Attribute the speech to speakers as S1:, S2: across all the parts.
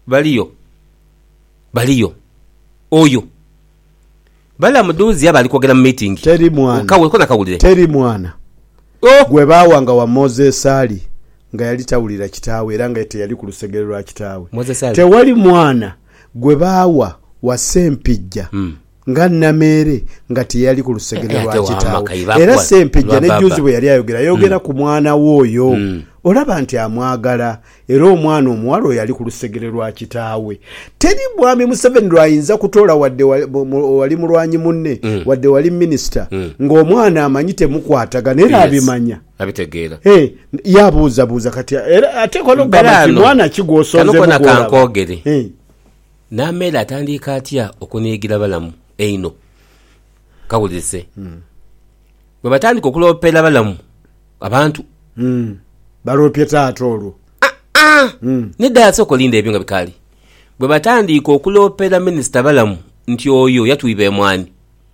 S1: baliyo oyo bala muduzi abali kwogera mu meeting
S2: teri mwana
S1: kawulire
S2: teri mwana gwe baawanga wa Moses Ali nga yali tawulira kitaawe era nga yali ku lusegere lwa kitaawe tewali mwana gwe baawa wa Sempijja nga Namere nga teyali ku lusegere lwa kitaawe era Sempijja ne juzi bwe yali ayogera ku mwana w'oyo olaba nti amwagala era omwana omuwala yali ku lusegere lwa kitaawe teri mwami Museveni lwayinza kutoola wadde wali mulwanyi munne wadde wali minisita ng'omwana amanyi temukwatagana era abimanya
S1: abitegeera
S2: yabuuzabuuza kati ate kono mwana kigwosonze
S1: mukoogere Namere atandika atya okuniigira balamu eino kawulise bwe batandika okuloopera balamu abantu
S2: balopye taata olwo
S1: nedda yasooka olinda ebyo nga bikaali bwe batandika okuloopera minisita balamu nti oyo yatuyiba emwani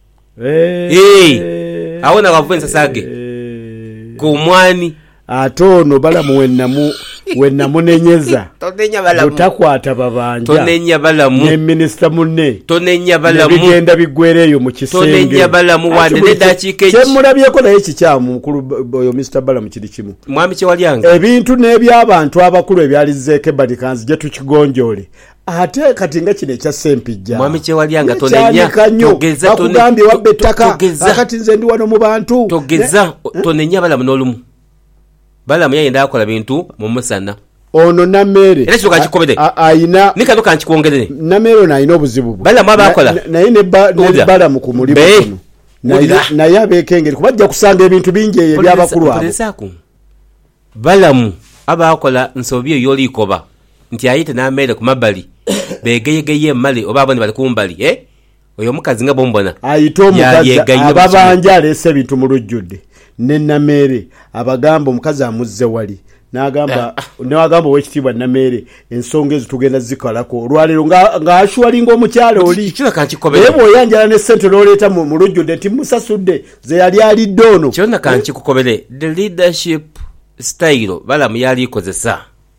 S1: awo nawava ensasage ku mwani
S2: ate ono balamu wennamunenyeza butakwata babanja
S1: tonenya balamu
S2: ne minisita munne
S1: tonenya balamu
S2: bigenda bigwereeyo mu kisenge
S1: tonenya balamu wadde neddakiika eki
S2: kyemulabyeko naye kikyamu mukulu oyo Mr. Balamu kiri kimu
S1: mwami Kyewalyanga
S2: ebintu n'ebyabantu abakulu ebyalizeeko ebalikanzi gye tukigonjoole ate kati nga kino ekya Sempijja
S1: mwami Kyewalyanga tonenya togeza
S2: bakugambye wabbe ettaka akati nze ndi wano mu bantu
S1: togeza tonenya balamu n'olumu balamu yayenda akola bintu mu musana
S2: ono Namere
S1: era kituka kikobere
S2: ayina
S1: nikano kankikwongerere
S2: Namere ono ayina obuzibu bwe
S1: balamu abakola
S2: naye ne balamu ku mulimu kuno naye abeekengeri kubajja kusanga ebintu bingi ebyabakulu abo
S1: balamu abakola nsobi eyo likoba nti ayite Namere ku mabali begeyegeye emmale oba abone bali kumbali oyo mukazi nga bombona
S2: ayite omukazi ababanja alese ebintu mu lujjudde ne Namere abagamba omukazi amuzze wali n'agamba owekitiibwa Namere ensonga ezo tugenda zikolako olwaleero ng'ashwalinga omukyalo oli naye bw'oyanjala ne ssente n'oleeta mu lujjudde nti musasudde ze yali alidde ono
S1: kyonna kankikukobere the leadership style balamu yali ikozesa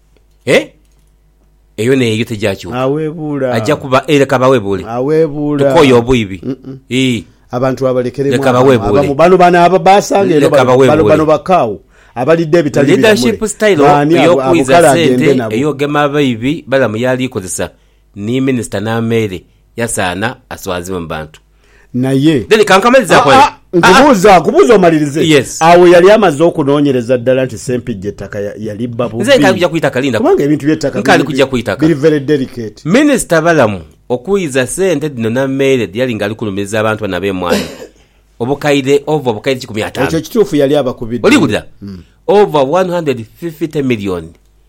S1: eyo neyo tejakiwa
S2: aweebuula
S1: ajja kuba ereka baweebuule
S2: aweebuula
S1: tukoyo obuibi
S2: abantu abalekere mu bano aba basanga ero bano bakaawo abalidde ebitali
S1: leadership style y'okwiza sente eyogema abayibi balamu yali ikozesa ni minisita Namere yasaana aswazibwe mu bantu
S2: naye
S1: then kankamaliza
S2: kubuuza omalirize awo yali amaze okunoonyereza ddala nti Sempijja ettaka yali babu
S1: nze nkali kujja kuyita kalinda
S2: kubanga ebintu by'ettaka
S1: nkali kujja kuyita
S2: very very delicate
S1: minisita balamu okwiza sente dino Namere yali ngali kulumiriza abantu banabemwani obukaide 150
S2: ekyo kituufu yali abakubidde
S1: oligulira over 150 million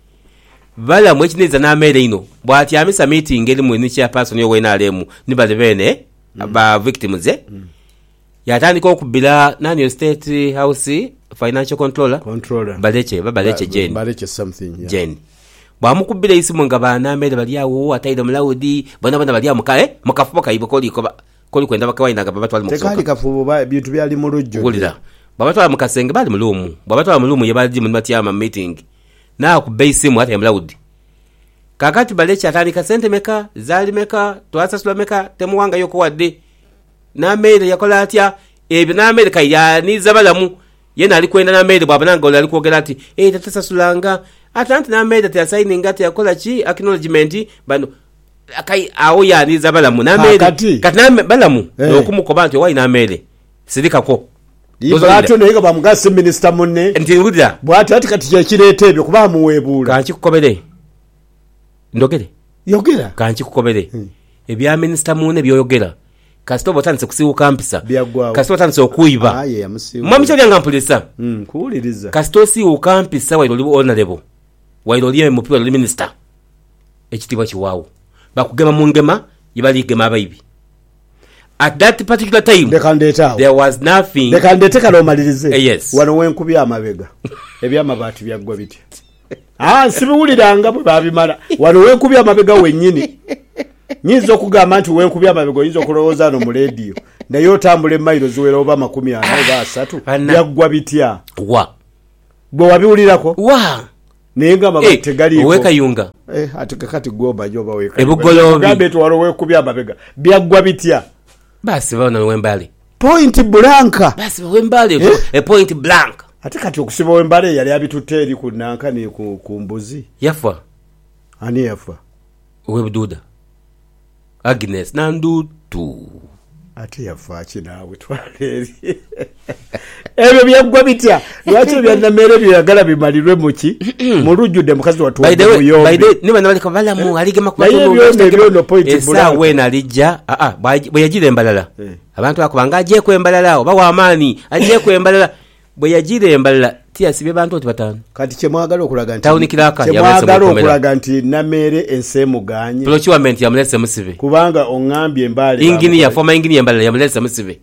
S1: balamu ekineza Namere ino bw'atyamisa meeting erimu ni chairperson y'owenalemu ni bali bene ba victims yatandika okubbira nani state house financial controller baleche Jane bwamukubbira isimu nga ba Namere bali awo ataide mulawudi bana bali amukale mukafupo kayibo koli kwenda bakawaina gaba batwali mukusoka
S2: tekali kafubo bintu byali mu lujjo
S1: kulira babatwala mukasenge bali mulumu babatwala mulumu yebali mu matiyama meeting na ku isimu ate mulawudi kakati baleche atandika sente meka zali meka twasasula meka temuwanga yoko wadde Namere yakola atya ebyo Namere kayaniza balamu yena alikwenda Namere bwabananga oli alikwogera ati tatasasulanga atanti Namere tasigning ati yakola ki acknowledgement bano akai awo yaniza balamu Namere kati balamu okumukoba nti wai Namere sirikako
S2: Ibato nega bamugase minister munne
S1: ntingudira
S2: bwati ati kati kyekirete ebyo kuba muwebuula
S1: kanki kukobere ndogere
S2: yogera
S1: kanki kukobere ebya minister munne byoyogera kasito botanse kusiuka mpisa kasito tanse okuiba mwami cyo lyanga mpulisa
S2: kuuliriza
S1: kasito si ukampisa wairo libo honorable wairo liye mupiwa li minister ekitiba kiwawo bakugema mungema yibali gema abayibi at that particular time there was nothing
S2: dekandete kalo malirize
S1: yes
S2: wano wenkubi amabega ebyamabati byagwa biti sibiwuliranga bwe babimala wano wenkubi amabega wenyini nyizo kugamba nti wenkubi amabega yinzo kulowooza no mu radio naye otambule mailo ziwera oba 40 oba 3 byagwa bitya
S1: wa
S2: bwe wabiwulirako
S1: wa
S2: nenga mabategali
S1: weka yunga
S2: ati kakati goba joba weka
S1: ebugolobi
S2: gabe twalo wekubya mabega byagwa bitya
S1: basi baona wembali
S2: point blank
S1: basi wembali point blank
S2: ate kati okusiba wembali yali abitutte eri kunanka ni ku mbuzi
S1: yafa
S2: ani yafa
S1: webududa Agnes Nandutu
S2: ate yafa kinaawe twaleri ebyo byagwa bitya lwaki byanamere byagala bimalirwe muki mulujjude mukazi watu
S1: by the way niba nabaleka balamu aligema
S2: ku
S1: esa wena alijja bwe yagira embalala abantu akubanga aje kwembalala oba waamaani aje kwembalala bwe yagira embalala tiyasibye bantu oti batano
S2: kati kyemwagala okulaga nti
S1: tawunikiraka
S2: kyemwagala okulaga nti namere ensemuganye
S1: procurement yamulese musibe
S2: kubanga ongambye embali
S1: ingini ya former ingini embalala yamulese musibe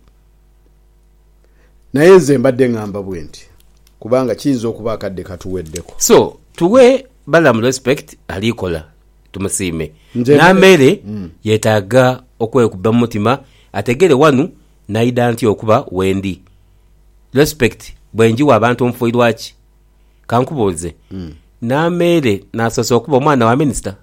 S2: naye nze mbadde ngamba bwenti kubanga kiyinza okuba akadde katuweddeko
S1: so tuwe balamu respect alikola tumusiime namere yetaaga okwekuba mu mutima ategere wanu naida nti okuba wendi respect bwenjiwa abantu omufuirwaki kankubuuze namere nasosa okuba omwana wa minisita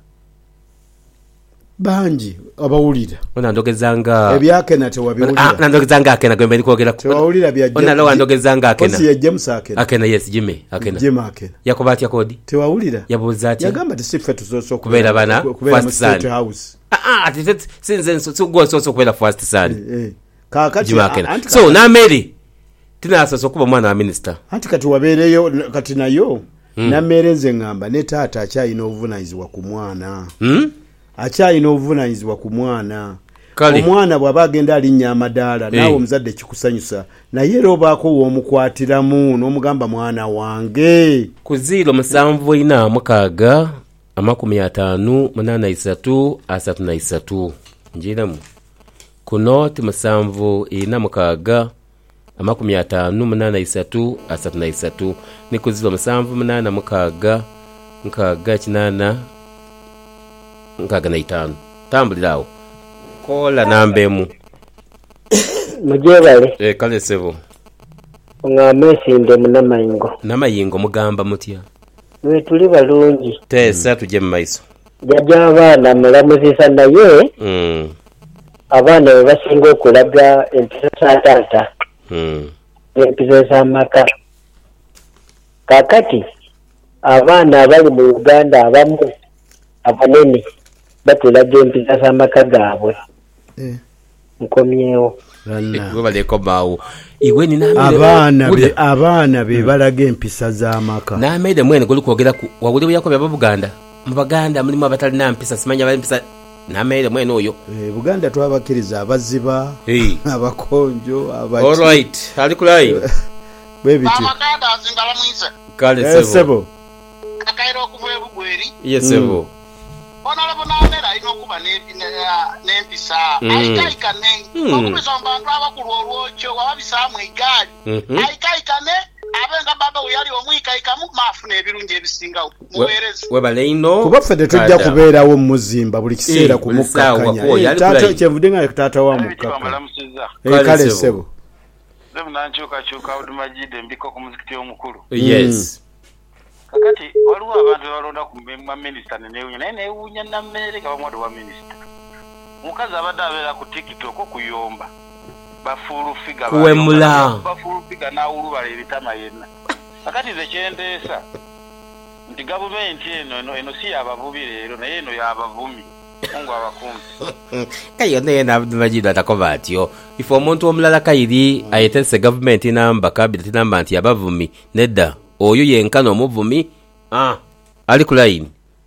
S2: banji abawulira
S1: onandogezanga
S2: ebyakena tewabiwulira
S1: nandogezanga akena gwembe ndikwogera
S2: tewawulira bya
S1: onalo wandogezanga akena
S2: kosi ya James
S1: akena yes Jimmy akena
S2: Jimmy akena
S1: yakoba atya kodi
S2: tewawulira
S1: yabuuza atya
S2: yagamba tisife tuzoso
S1: kubeera bana first
S2: state house
S1: ati sinze so kubeera first son
S2: kakati
S1: so namere tinasosa okuba omwana wa minisita
S2: anti kati wabeereyo kati nayo namere nze ngamba ne taata akyayina obuvunanyizibwa ku mwana akyayina obuvunanyizibwa ku mwana omwana bw'aba agenda alinnya amadaala naawe omuzadde kikusanyusa naye era obaako w'omukwatiramu n'omugamba mwana wange
S1: ku 0746 5583 njiramu kuno timusanvu ina mukaga 5583 ni ku 0786 nkaga kinana nkaga na 5 tambulirawo kola nambemu
S3: mujebale
S1: kale sebo
S3: ngamesinde namayingo
S1: mugamba mutya
S3: we tuli balungi
S1: tesa tuje mu maiso
S3: jajja abaana mulamuzisa naye abaana bwe basinga okulaga empisa za taata empisa z'amaka kakati abaana abali mu Uganda abamu abanene batulaga empisa z'amaka gaabwe nkomyewo
S1: balekobaawo iwe ni
S2: abaana be balaga empisa z'amaka
S1: namede mwene guli kwogera wawulira yako bya Buganda mu Baganda mulimu abatalina mpisa simanya bali mpisa namede mwene oyo
S2: Buganda twabakiriza abaziba abakonjo
S1: all right alikulai
S2: bebiti
S4: Baganda zingala mwiza
S1: kale
S2: sebo
S4: akairo okuvuye bugweri
S1: yes sebo
S4: ona labonanera inokuba n'empisa ayikaikane okubisa abantu abakulu olwokyo wabisamu egaali ayikaikane abenga baba uyali omwikaikamu mafuna ebirungi ebisinga muweereza
S1: webale ino
S2: kuba ffe tetujja kubeerawo muzimba buli kiseera kumukkakkanya taata kyevude nga taata wa mukkakkanya kale sebo
S4: nankyukakyuka Abdulmajid mbiko ku muzikiti omukulu
S1: yes
S4: kakati waliwo abantu balonda ku minisita nenewunya naye newunya namereka bamwadi wa minisita mukazi abadde abeera ku TikTok okuyomba bafuulufiga bafuulufiga n'awulubala ebitama yenna kakati ze kyendeesa nti gavumenti eno si yabavubi leero naye eno yabavumi mungu abakumbi
S1: kayo naye Abdulmajid atakoba atyo ife omuntu omulala kayiri ayetese gavumenti namba kabineti namba nti yabavumi nedda oyo yenkana omuvumi ali ku line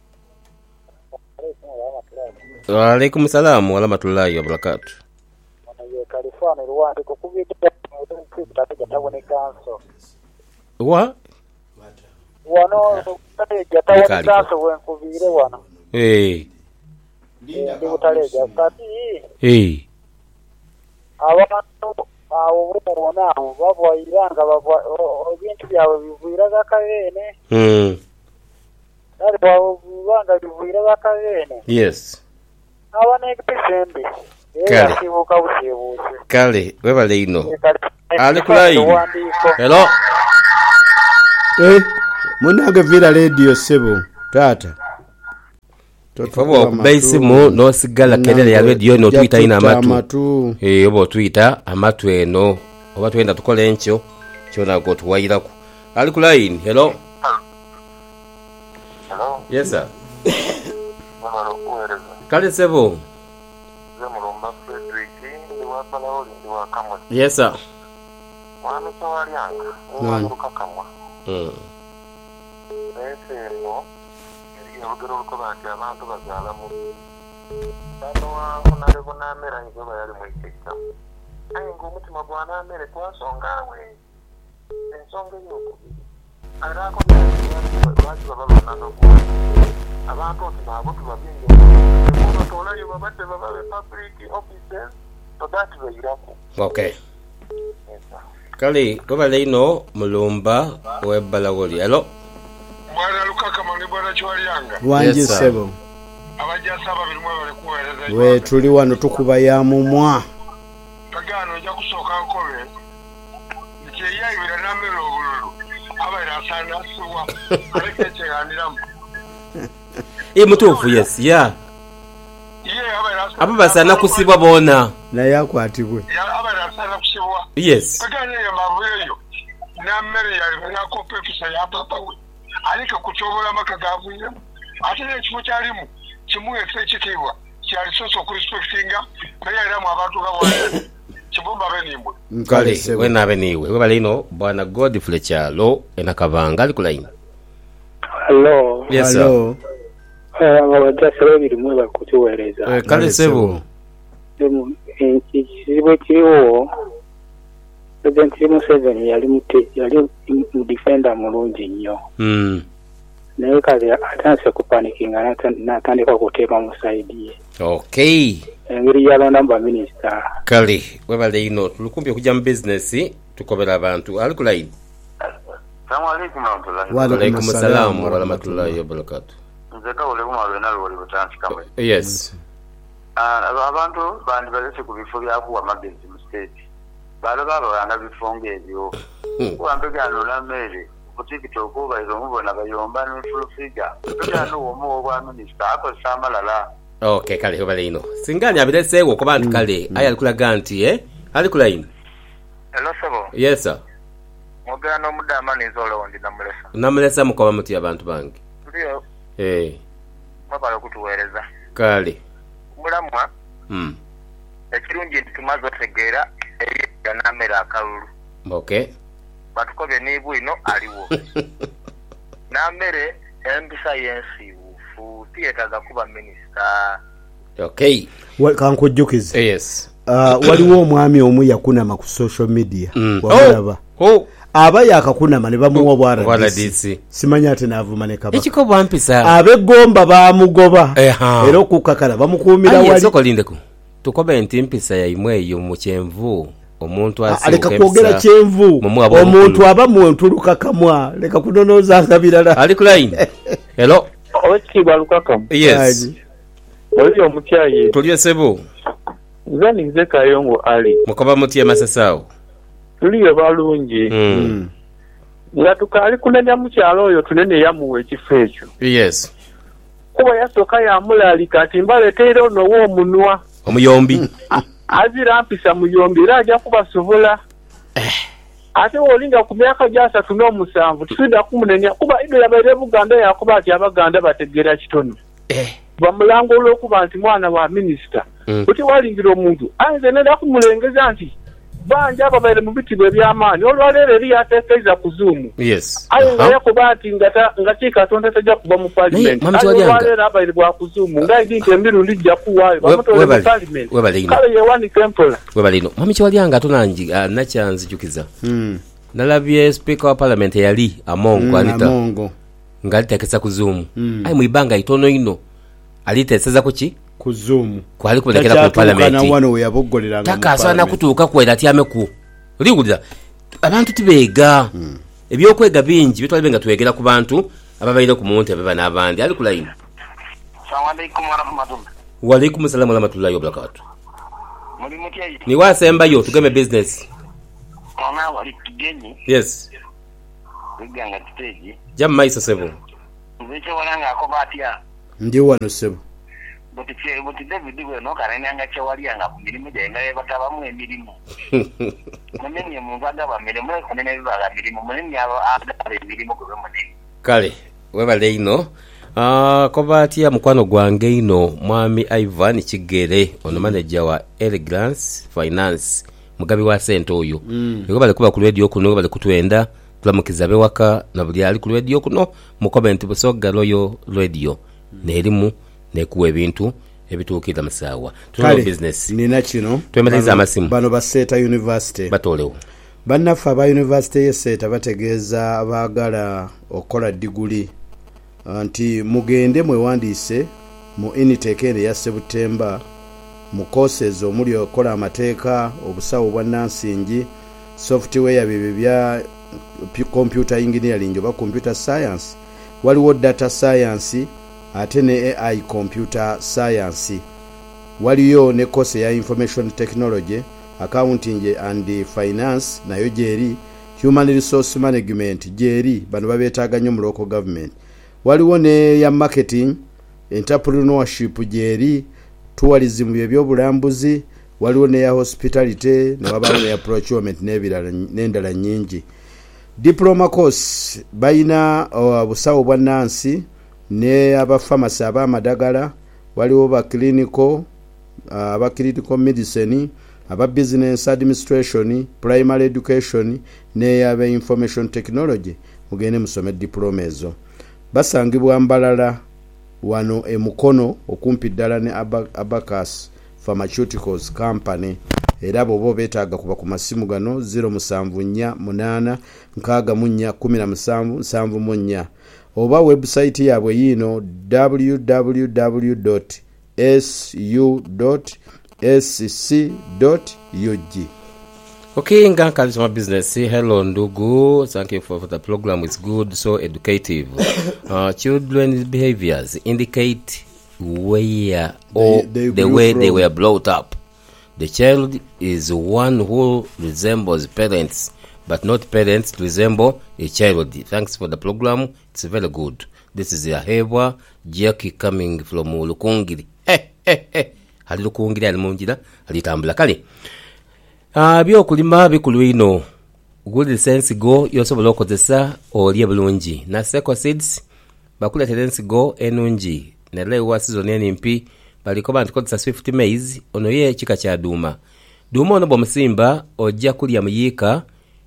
S1: wa alaikum salam wa rahmatullahi wa barakatuh
S5: Kalifano Rwanda kukubita mutateja tabone kanso
S1: wa
S5: wano tateja tabone kanso wenkubire wana
S2: linda
S5: kutaleja kati abantu awo ubona babo iranga babo ebintu byawe bivuira zakabene ari babo banga bivuira zakabene
S1: yes
S5: abana ekisembe
S1: kale webale ino alikulai hello
S2: munange vira radio sebo tata
S1: Fabo kubaisimu no sigala kelele ya radio no Twitter ina amatu. Obo Twitter amatu eno. Oba twenda tukole encho kyona go tuwayirako. Ali ku line. Hello.
S6: Hello.
S1: Yes sir.
S6: Mama uwereza.
S1: Kale sebo.
S6: Zemulomba Frederick ndi wa Palaoli ndi wa Kamwe.
S1: Yes sir.
S6: Mwana sawalianga. Mwana kakamwa. Ese no. Yogero ko bati abantu bazala mu. Bano onale bonamera ngiba yali mu ikeka. Ayingo mutima bwana mere twasongawe. Ensonga yoko. Arako bati baba no ko. Abantu nabo tubabinge. Umuntu tola yo babate baba public officers to that way irako.
S1: Okay. Kali baba leino mulumba webalagoli. Hello.
S6: Mwana lukaka mani bwana chwalianga.
S2: Wanje sebo.
S6: Abajja saba birimwe bali kuwereza.
S2: We tuli wano tukuba ya mumwa.
S6: Kagano nja kusooka nkobe. Nje yayibira namero obululu. Abaira sana suwa. Aleke cheganiramu.
S1: Mutufu yes yeah. Aba basana kusibwa bona.
S2: Na yakwatibwe.
S6: Abaira sana kusibwa.
S1: Yes.
S6: Kagano ya mavuyo. Namero yali na kope kisa ya papa we. Alika kuchobola makagavuye. Ate n'ekifo kyalimu kimu ekyekikiibwa kyali soso ku respectinga naye era mu abantu gawaye kibumba benimwe
S1: kale we nabe niwe we balino bwana Godfrey Kyalo enakabanga ali ku line.
S3: Hello.
S1: Yes sir.
S3: Abajja sebe birimwe bakutuweereza.
S1: Kale sebo.
S3: Ekizibu ekiriwo President Museveni yali mu defender mulungi nnyo. Naye kale atanse kupanikinga n'atandika kuteema mu saidi ye.
S1: Okay.
S3: Engeri yalonda mba minisita.
S1: Kale webale ino tulukumbi okujja mu business tukobera abantu ali ku line.
S6: Assalamu alaykum warahmatullahi.
S2: Wa alaykum
S1: assalam wa rahmatullahi wa barakatuh.
S6: Nzeka ole kumalo nalo oli butansi kamwe.
S1: Yes.
S6: Abantu bandi balese ku bifo byakuwa magezi mu state. Balo balanga bifonge ebyo. Kuambegano na mere. TikTok obairo mubona bayomba n'efulufiga tujano omuwo bwa minister ako samalala.
S1: Okay kale obale ino singani abiresewo ko bantu kale aya kulaga nti ali ku line.
S6: Hello sabo.
S1: Yes sir.
S6: Mugano mudama nizolo ndi
S1: namulesa mukoba muti abantu bange
S6: ndio mabalo kutuweereza
S1: kale
S6: mulamwa ekirungi ntumazo tegera eya namera akalulu.
S1: Okay.
S6: Batukobe nibu ino aliwo. Namere embisa yensi ufu tietaga kuba minister.
S1: Okay.
S2: Kankujjukize.
S1: Yes.
S2: Waliwo omwami omu yakunama ku social media. Wabulaba. Aba yakakunama ne bamuwa bwara DC. Simanya ate navuma ne kaba.
S1: Ekiko bwampisa.
S2: Abegomba bamugoba. Era okukakala bamukuumira wali.
S1: Ayezokolindeko. Tukobe ntimpisa ya imwe mu kyenvu. Omuntu
S2: aleka kwogera kyenvu omuntu aba muntu lukakamwa leka kunonoza ngabirala
S1: ali ku line. Hello.
S3: Ochi balukakamu.
S1: Yes.
S3: Oli omukyayi.
S1: Tuliye sebo.
S3: Zani nzeka yongo ali.
S1: Mukoba mutie masasao.
S3: Tuliye balungi. Nga tukali kunenya mukyalo oyo tunene yamuwe ekifeekyo.
S1: Yes.
S3: Kuba yasoka yamulali kati mbaleteere ono w'omunwa.
S1: Omuyombi.
S3: Azira mpisa muyombi raja kubasobola. Ate olinga ku myaka gya 37 tusinda kumunenya kuba ido yabaire Buganda yakuba ati abaganda bategera kitono. Bamulango olwokuba nti mwana wa minister. Kuti walingira omuntu anze nenda kumulengeza nti banja ababaire mu bitibwe by'amaani olwaleero eri yateekeza kuzuumu.
S1: Yes.
S3: Ayenga yakuba ati ngati katonda tajja kuba mu parliament. Olwaleero abaire bwa kuzuumu ngaidi nti emirundi jja kuwaayo bamutole mu parliament. Kale yewani tempola.
S1: Webalino mami Kiwalyanga tunangi nakyanzijukiza. Nalabye speaker wa parliament yali Amongo Anita.
S2: Amongo.
S1: Ngali tekesa kuzuumu. Ai muibanga itono ino. Aliteseza kuki?
S2: Kuzuumu.
S1: Kwali kubekera ku parliament.
S2: Kana wano yaboggolera nga.
S1: Takasana kutuuka kwera tyameku. Ligulira. Abantu tibega. Ebyokwega bingi bitwali benga tuwegera ku bantu ababaire ku munte ababa n'abandi ali ku line.
S6: Assalamu alaykum wa rahmatullah.
S1: Wa alaykum assalam wa rahmatullahi wa barakatuh.
S6: Muri mutyayi.
S1: Ni wasemba yo tugeme business.
S6: Ona wali kigenyi.
S1: Yes.
S6: Biganga stage.
S1: Jamma isa sebo.
S6: Nzicho walanga akoba atya.
S2: ndi wano sebo
S6: buti David we no karenanga chewalianga ku mirimu jenga batabamu emirimu munene muntu agaba mirimu konene bibaga mirimu munene abo agaba emirimu ko munene
S1: kale webale ino kobatia mukwano gwange ino mwami Ivan Kigere ono manager wa Elegance Finance mugabi wa sente oyo yego bale kuba ku radio kuno bale kutwenda tulamukizabe waka na buli ali ku radio kuno mu comment busoga loyo radio nerimu nekuwa ebintu ebituukira musawa tuna business
S2: nina kino
S1: twemaliza amasimu
S2: bano baseta university
S1: batolewo
S2: bannafa aba university yeseta bategeeza abaagala okola diguli anti mugende mwewandise mu Initeke ene ya September mu courses omuli okola amateeka obusawo bwa nansingi software bibi bya computer engineering oba computer science waliwo data science ate ne AI computer science waliyo ne course ya information technology accounting and finance nayo jeri human resource management jeri bano babetaaga nnyo mu local government waliwo ne ya marketing entrepreneurship jeri tourism by'obulambuzi waliwo ne ya hospitality ne wabawo ne ya procurement n'endala nyingi diploma course bayina busawo bwa nansi ne aba pharmacy aba madagala waliwo ba clinical medicine aba business administration primary education ne aba information technology mugende musome diploma ezo basangibwa mbalala wano emukono okumpi ddala ne Abacus Pharmaceuticals Company era bobo betaaga kuba ku masimu gano 0748 oba website yabwe yino www.su.sc.ug.
S1: Okay, Ngankali Small Business. Hello, Ndugu. Thank you for the program. It's good, so educative. Children's behaviors indicate where or the way they were brought up. The child is one who resembles parents, but not parents resemble a child. Thanks for the program. It's very good. This is Yahebwa Jackie coming from Lukungiri. Hali Lukungiri alimunjira alitambula kali. Byokulima bikulu ino good sense go yosobola okozesa olye bulungi na seco seeds bakula tendency go enungi ne lewa season enimpi baliko bantu kozesa swift maize ono ye chika cha duma ono bomusimba ojja kulya muyika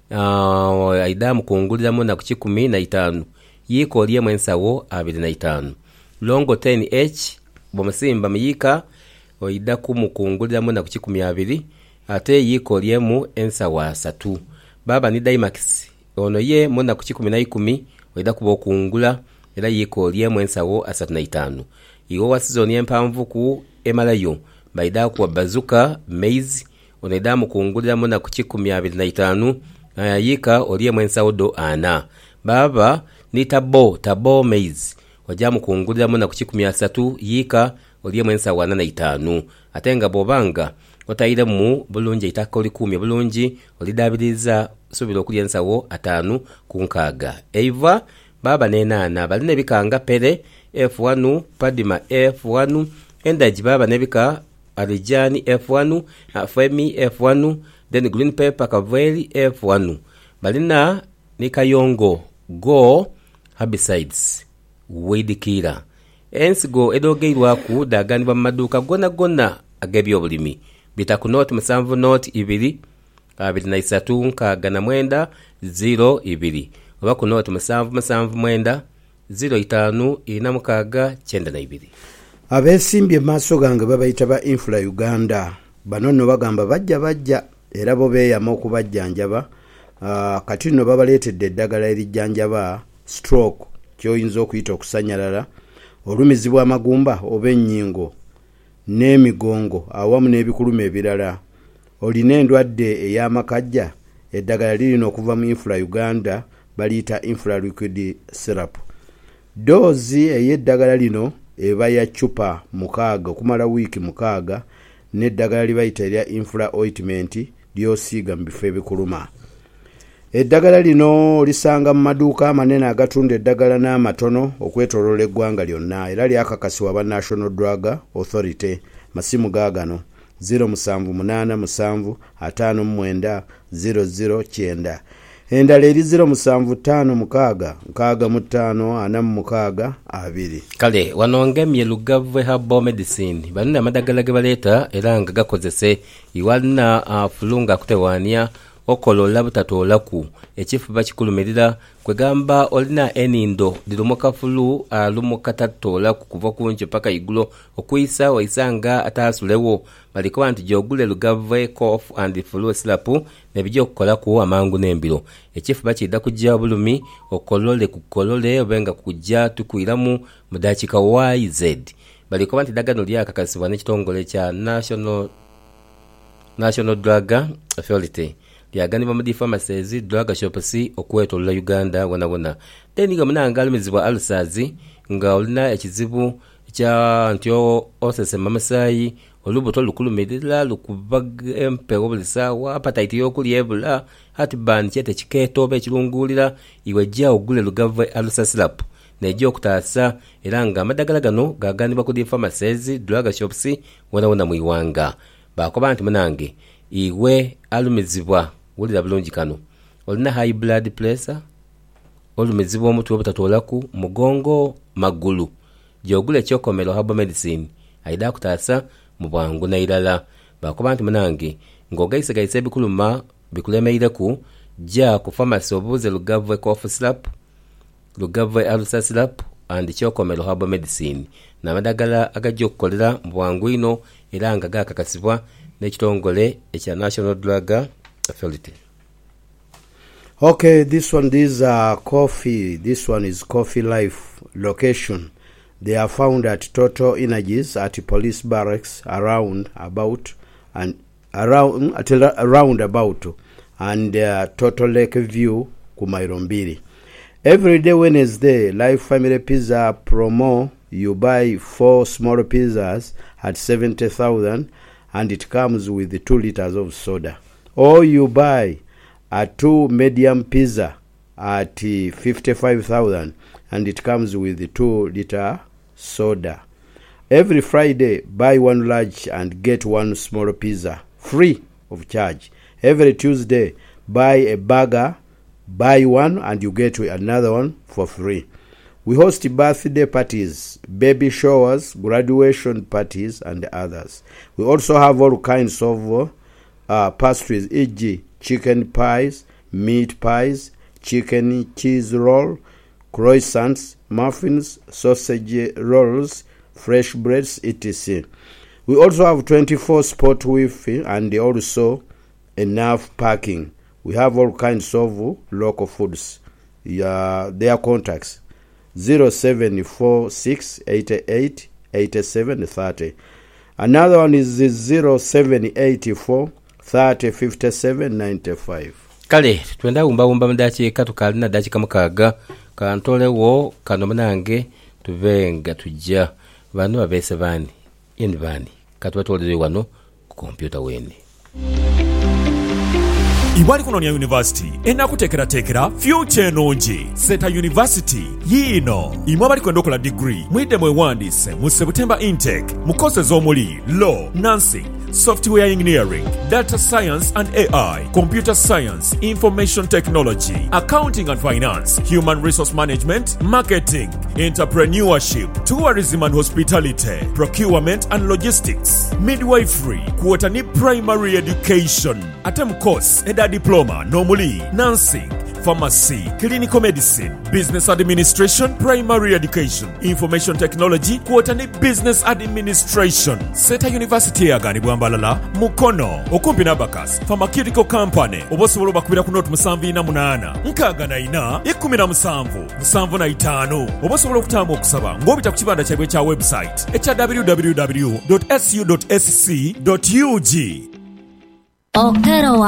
S1: aidamu kunguliramu na ku 15 yiko olye mwensawo 25 longo 10h bomusimba muyika oida kumukunguliramu na ku 12 ate yiko lyemu ensawa 3 baba ni Daimax ono ye mona ku 10 oida kuba okungula era yiko lyemu ensawo 35 iwo wa season empamvu ku emalayo baida ku bazuka maize ono ida mukungulira mona ku 15 yika olyemu ensawo do ana baba ni tabo maize wajja mukungulira mona ku 13 yika olyemu ensawo 45 atenga bobanga otaire mu bulungi itaka oli 10 bulungi olidabiriza subira okulya ensawo 5 ku 6 eva baba nenana balina bikanga pere F1 Padima F1 endaji baba nebika Arijani F1 Femi F1 then green pepper Kaveli F1 balina ni Kayongo go herbicides weed killer ensigo edogeirwa ku dagani ba maduka gona agebyo bulimi bitaku note musanvu note 2 23 nkagana mwenda 02 oba ku note musanvu mwenda 05 inamukaga 92.
S2: Abesimbye maaso gange babayita ba Infra Uganda bano no bagamba bajja era bo beeyama okubajjanjaba kati no babaleetedde eddagala erijjanjaba stroke kyoyinza okuyita okusanyalala olumizibwa amagumba oba ennyingo n'emigongo awamu n'ebikuluma ebirala olina endwadde ey'amakajja eddagala lirina okuva mu Infra Uganda baliyita Infra Liquid Syrup. Dozi ey'eddagala lino eba ya chupa 6 okumala wiiki 6 n'eddagala libayita erya Infra Ointment lyosiiga mu bifo ebikuluma. Eddagala lino lisanga mu maduuka amanene agatunda eddagala n'amatono okwetooloola eggwanga lyonna era lyakakasibwa ba National Drug Authority. Masimu gaagano 0777590009 endala eri 07556546
S1: kale wano ngemye Lugave Herbal Medicine banna amadagala ge baleeta era nga gakozese iwalina fulunga kutewaania okolola butatoolaku ekifuba kikulumirira kwegamba olina enindo lirumuka fulu alumuka tattoolaku kuva kunje paka igulo okuyisa waisanga ataasulewo balikuba nti gyogule Lugave cough and flu syrup nebijja okukolaku amangu n'embiro ekifuba kidda kujja bulumi okolole kukolole obenga kujja tukwiramu mu dakiika YZ balikuba nti ddagano lyakakasibwa n'ekitongole kya National Drug Authority yaganibwa mu pharmacies drug shops okwetoolola Uganda wona teni gamunanga alimizibwa ulcers nga olina ekizibu kya ntyo osese mamasayi olubuto lukulumirira lukubaga empewo buli ssaawa appetite y'okulya ebula heartburn kyete kikeeto oba ekirungulira iwe jja ogule Lugave ulcer syrup nejja okutaasa era nga amadagala gano gaganibwa ku pharmacies drug shops wona mu iwanga bakoba nti munange iwe alumizibwa wulira bulungi kano olina high blood pressure olumizibwa omutwe obutatoolaku mugongo magulu gyogula ekyokomero Herbal Medicine aida kutaasa mu bwangu n'irala bakoba nti munange ng'ogayisegayisa ebikuluma bikulemeireku jja ku pharmacy obuuze Lugave cough syrup Lugave ulcer syrup and kyokomero Herbal Medicine n'amadagala agajja okukolera mu bwangu ino era nga gaakakasibwa n'ekitongole ekya National Drug Authority.
S2: Okay, this one is Coffee. This one is Coffee Life location. They are found at Total Energies at police barracks around about and Total Lake View Kumairombiri. Every day Wednesday, Life Family Pizza promo. You buy 4 small pizzas at 70,000 and it comes with 2 liters of soda. Or you buy a 2 medium pizza at 55,000 and it comes with 2 liter soda. Every Friday, buy 1 large and get 1 small pizza free of charge. Every Tuesday, buy a burger, buy 1 and you get another one for free. We host birthday parties, baby showers, graduation parties, and others. We also have all kinds of pastries, e.g. chicken pies, meat pies, chicken cheese roll, croissants, muffins, sausage rolls, fresh breads, etc. We also have 24 spot Wi-Fi and also enough parking. We have all kinds of local foods. Their contacts 0746888730. Another one is 0784305795.
S1: Kale twenda umba mdakiika tukalina dakiika mukaaga kantolewo kano munange tuvenga tujja bano abese bani yendi bani katwatolere wano ku computer wene.
S7: Ibwali Kunonia University enakutekera future enonji Seta University yino imwe bali kwenda okola degree mwide mwewandise mu September intake mu courses omuli law, nursing, software engineering, data science and AI, computer science, information technology, accounting and finance, human resource management, marketing, entrepreneurship, tourism and hospitality, procurement and logistics, midwifery, kuotani primary education, atem course eda diploma normally nursing, pharmacy, clinical medicine, business administration, primary education, information technology, kuotani business administration. Seta University agani bwambalala mukono okumpi nabakas pharmaceutical company obosobola bakubira ku note 78 nkagana ina 17 obosobola okutamba okusaba ngobita ku kibanda kyabwe kya website echa www.su.sc.ug.
S8: Okero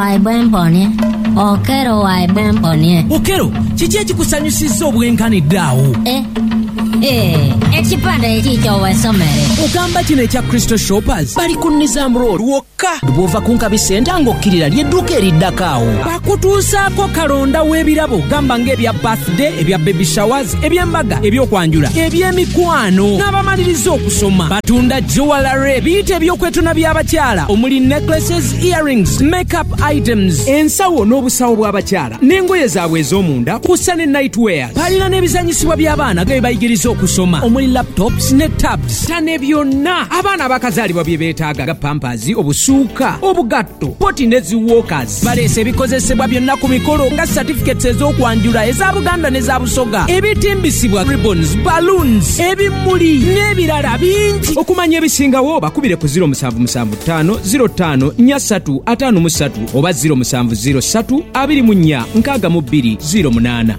S8: waibwe mponie.
S9: Okero, kiki ekikusanyusizza obwenkanidde awo?
S8: Ekipande ekikyo wensomere.
S9: Ogamba kino ekya Crystal Shoppers bali ku Nizam Road wokka bw'ova ku Nkabi Center ng'okkirira ly'edduuka eriddakaawo. Bakutuusaako kalonda w'ebirabo gamba ng'ebya birthday, ebya baby showers, eby'embaga, eby'okwanjula, eby'emikwano n'abamaliriza okusoma. Batunda jewelry, biyite eby'okwetuna by'abakyala omuli necklaces, earrings, makeup items, ensawo n'obusawo bw'abakyala n'engoye zaabwe ez'omunda kussa ne nightwear. Balina n'ebizanyisibwa by'abaana ge bayigiriza okusoma omuli laptops ne tabs. Tane byonna abaana abakazaalibwa bye beetaaga ga pampers, obusuuka, obugatto, poti ne ziwalkers. Baleese ebikozesebwa byonna ku mikolo nga certificates ez'okwanjula eza Buganda n'eza Busoga, ebitimbisibwa ribbons, balloons, ebimuli n'ebirala bingi. Okumanya ebisingawo bakubire ku 0775 05 4353 oba 0703 24 6208.